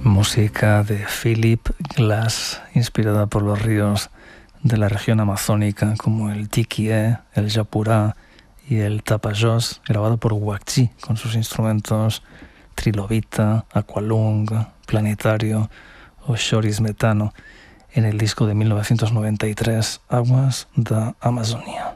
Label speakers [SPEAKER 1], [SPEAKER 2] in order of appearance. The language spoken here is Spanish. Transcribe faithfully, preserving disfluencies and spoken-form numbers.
[SPEAKER 1] Música de Philip Glass, inspirada por los ríos de la región amazónica como el Tiquié, el Japurá y el Tapajós, grabado por Guacchi con sus instrumentos trilobita, aqualung, planetario o choris metano en el disco de mil novecientos noventa y tres, Aguas da Amazonia.